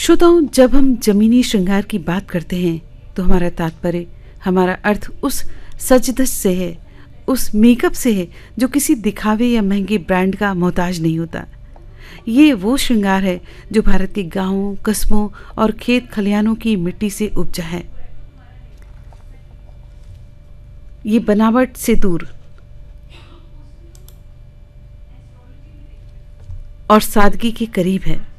श्रोताओं, जब हम जमीनी श्रृंगार की बात करते हैं तो हमारा तात्पर्य, हमारा अर्थ उस सज-धज से है, उस मेकअप से है जो किसी दिखावे या महंगे ब्रांड का मोहताज नहीं होता। ये वो श्रृंगार है जो भारत के गांवों, कस्बों और खेत खलिहानों की मिट्टी से उपजा है। ये बनावट से दूर और सादगी के करीब है।